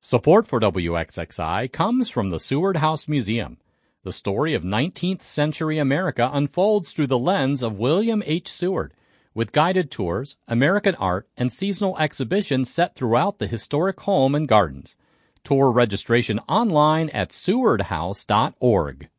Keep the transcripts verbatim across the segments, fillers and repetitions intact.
Support for W X X I comes from the Seward House Museum. The story of nineteenth century America unfolds through the lens of William H. Seward, with guided tours, American art, and seasonal exhibitions set throughout the historic home and gardens. Tour registration online at seward house dot org.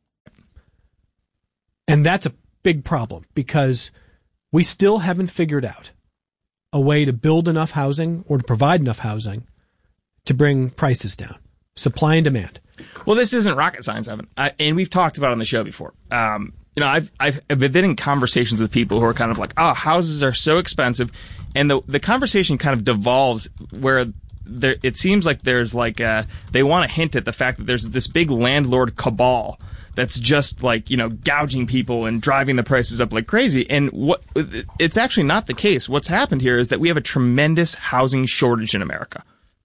And that's a big problem because we still haven't figured out a way to build enough housing or to provide enough housing to bring prices down. Supply and demand. Well, this isn't rocket science, Evan, I, and we've talked about it on the show before. Um, you know, I've, I've I've been in conversations with people who are kind of like, "Oh, houses are so expensive," and the the conversation kind of devolves where there it seems like there's like a, they want to hint at the fact that there's this big landlord cabal that's just like, you know, gouging people and driving the prices up like crazy. And what it's actually not the case. What's happened here is that we have a tremendous housing shortage in America.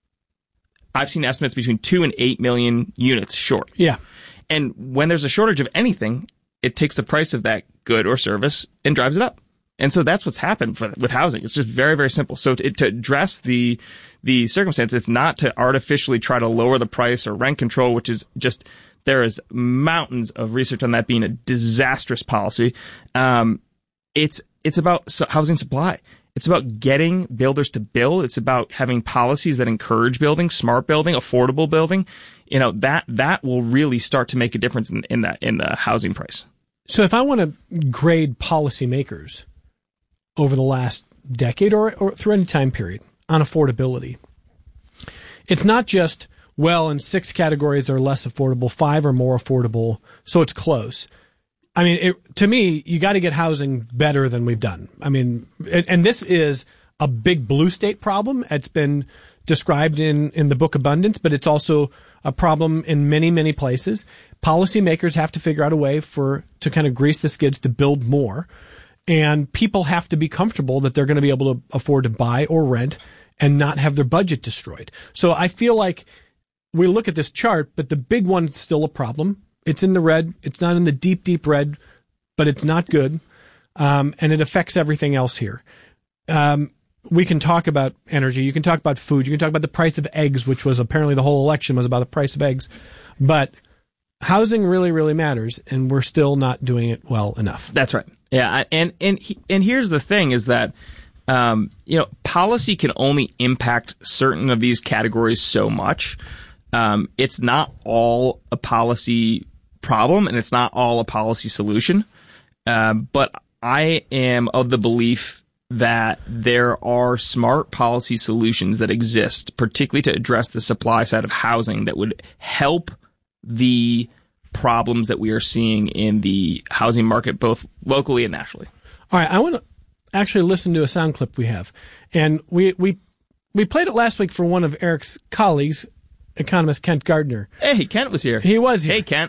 I've seen estimates between two and eight million units short. Yeah. And when there's a shortage of anything, it takes the price of that good or service and drives it up. And so that's what's happened for, with housing. It's just very, very simple. So to, to address the the circumstance, it's not to artificially try to lower the price or rent control, which is just, there is mountains of research on that being a disastrous policy. Um, it's it's about housing supply. It's about getting builders to build. It's about having policies that encourage building, smart building, affordable building. You know, that that will really start to make a difference in, in that in the housing price. So if I want to grade policymakers over the last decade or, or through any time period on affordability, it's not just, well, in six categories are less affordable, five are more affordable, so it's close. I mean, it, to me, you got to get housing better than we've done. I mean, and, and this is a big blue state problem. It's been described in, in the book Abundance, but it's also a problem in many, many places. Policymakers have to figure out a way for to kind of grease the skids to build more. And people have to be comfortable that they're going to be able to afford to buy or rent and not have their budget destroyed. So I feel like we look at this chart, but the big one is still a problem. It's in the red. It's not in the deep, deep red, but it's not good. Um, and it affects everything else here. Um, we can talk about energy. You can talk about food. You can talk about the price of eggs, which was apparently the whole election was about the price of eggs. But housing really, really matters, and we're still not doing it well enough. That's right. Yeah. And, and, and here's the thing is that, um, you know, policy can only impact certain of these categories so much. Um, it's not all a policy problem, and it's not all a policy solution. Uh, but I am of the belief that there are smart policy solutions that exist, particularly to address the supply side of housing, that would help the problems that we are seeing in the housing market, both locally and nationally. All right, I want to actually listen to a sound clip we have. And we, we, we played it last week for one of Eric's colleagues, economist Kent Gardner. Hey, Kent was here. He was here. Hey, Kent.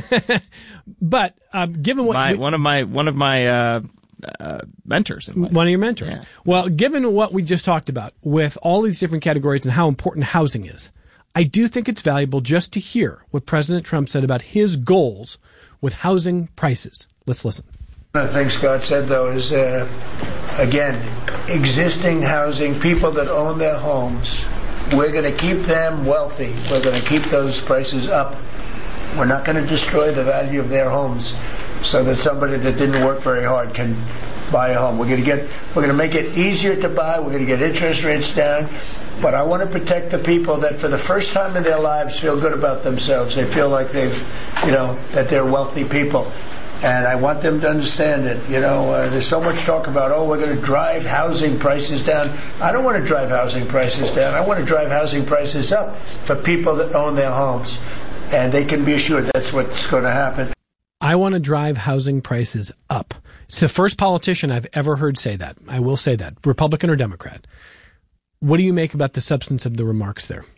But um, given what my, we, one of my one of my uh, uh, mentors, in life. One of your mentors. Yeah. Well, given what we just talked about with all these different categories and how important housing is, I do think it's valuable just to hear what President Trump said about his goals with housing prices. Let's listen. One of the things Scott said, though, is uh, again, existing housing, people that own their homes. We're going to keep them wealthy. We're going to keep those prices up. We're not going to destroy the value of their homes so that somebody that didn't work very hard can buy a home. We're going to get, we're going to make it easier to buy. We're going to get interest rates down. But I want to protect the people that for the first time in their lives feel good about themselves. They feel like they've, you know, that they're wealthy people. And I want them to understand it. You know, uh, there's so much talk about, oh, we're going to drive housing prices down. I don't want to drive housing prices down. I want to drive housing prices up for people that own their homes. And they can be assured that's what's going to happen. I want to drive housing prices up. It's the first politician I've ever heard say that. I will say that, Republican or Democrat. What do you make about the substance of the remarks there?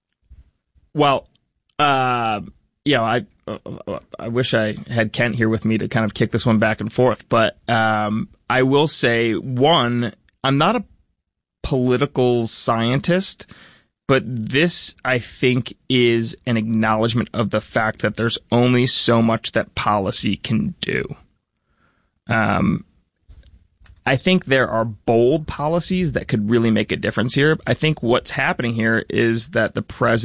Well, uh, you know, I uh, I wish I had Kent here with me to kind of kick this one back and forth. But um, I will say, one, I'm not a political scientist, but this, I think, is an acknowledgement of the fact that there's only so much that policy can do. Um, I think there are bold policies that could really make a difference here. I think what's happening here is that the president